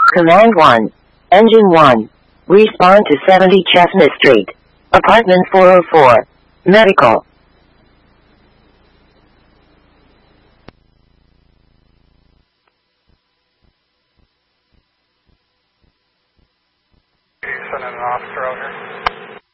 Command 1. Engine 1. Respond to 70 Chestnut Street. Apartment 404. Medical. Sending an officer out here.